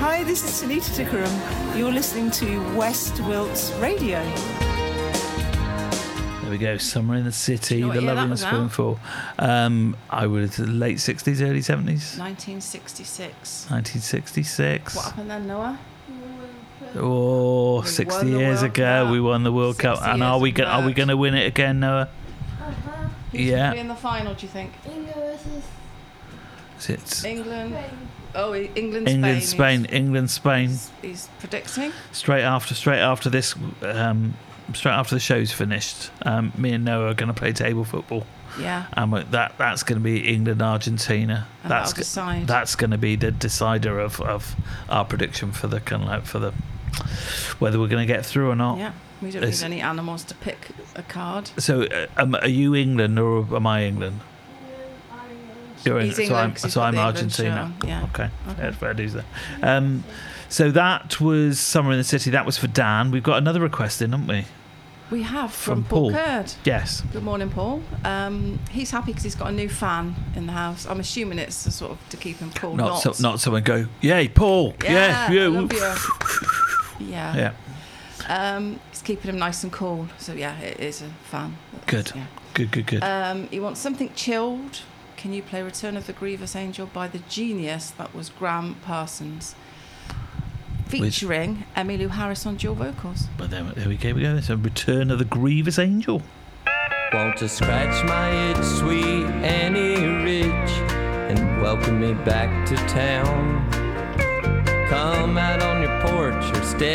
Hi, this is Sunita Tikaram. You're listening to West Wilts Radio. There we go. Summer in the City, You know what The year Lovely that and the was out? Spoonful. I would late 60s, early 70s. 1966. 1966. What happened then, Noah? Oh, We 60 won the years World ago, Cup. we won the World Cup. 60 And years are we of going merch. to win it again, Noah? Who's Yeah. going to be in the final, do you think? It's England. Oh, England, England, Spain, Spain. England, Spain. He's predicting. Straight after this, straight after the show's finished, me and Noah are going to play table football. Yeah. And that's going to be England, Argentina. And that'll decide. That's going to be the decider of our prediction for the whether we're going to get through or not. Yeah. We don't need any animals to pick a card. So, are you England or am I England? You're He's England 'cause he's so got I'm the England Argentina. shirt. Yeah. Okay. Yeah, fair dues there. So that was Summer in the City. That was for Dan. We've got another request in, haven't we? We have From from Paul Paul. Curd. Yes. Good morning, Paul. He's happy because he's got a new fan in the house. I'm assuming it's a sort of to keep him cool. Not someone go, yay, Paul. Yeah, I you. love you. Yeah. Yeah. It's keeping him nice and cool. So yeah, it is a fan. Good. Yeah. Good. He wants something chilled. Can you play Return of the Grievous Angel by the genius that was Graham Parsons? Featuring Emmylou Harris on dual vocals. But there we go. It's a Return of the Grievous Angel. Want to scratch my itch, sweet Annie Rich, and welcome me back to town. Come out on your porch or stay